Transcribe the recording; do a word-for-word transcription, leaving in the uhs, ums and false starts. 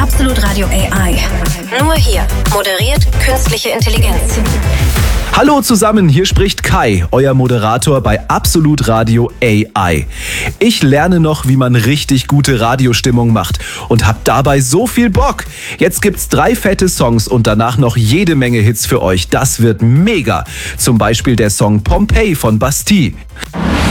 Absolut Radio A I. Nur hier moderiert künstliche Intelligenz. Hallo zusammen, hier spricht Kai, euer Moderator bei Absolut Radio A I. Ich lerne noch, wie man richtig gute Radiostimmung macht und hab dabei so viel Bock. Jetzt gibt's drei fette Songs und danach noch jede Menge Hits für euch. Das wird mega. Zum Beispiel der Song Pompeii von Bastille.